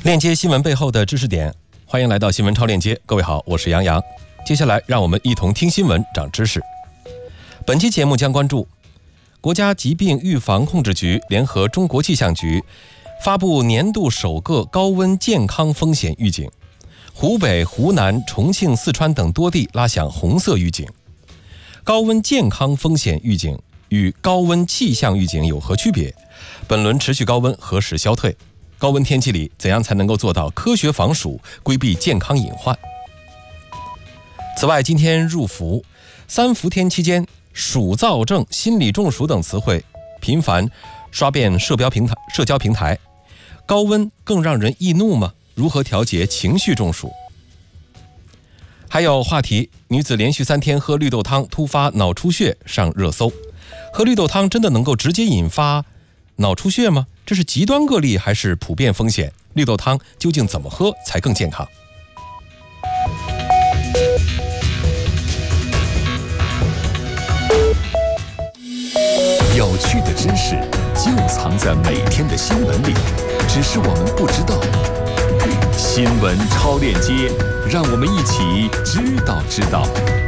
链接新闻背后的知识点，欢迎来到新闻超链接。各位好，我是杨洋。接下来让我们一同听新闻长知识。本期节目将关注国家疾病预防控制局联合中国气象局发布年度首个高温健康风险预警，湖北、湖南、重庆、四川等多地拉响红色预警。高温健康风险预警与高温气象预警有何区别？本轮持续高温何时消退？高温天气里怎样才能够做到科学防暑，规避健康隐患？此外，今天入伏，3伏天期间，暑燥症、心理中暑等词汇频繁刷遍社交平台。高温更让人易怒吗？如何调节情绪中暑？还有话题，女子连续3天喝绿豆汤突发脑出血上热搜。喝绿豆汤真的能够直接引发脑出血吗？这是极端个例还是普遍风险？绿豆汤究竟怎么喝才更健康？ 有趣的知识就藏在每天的新闻里，只是我们不知道。新闻超链接，让我们一起知道。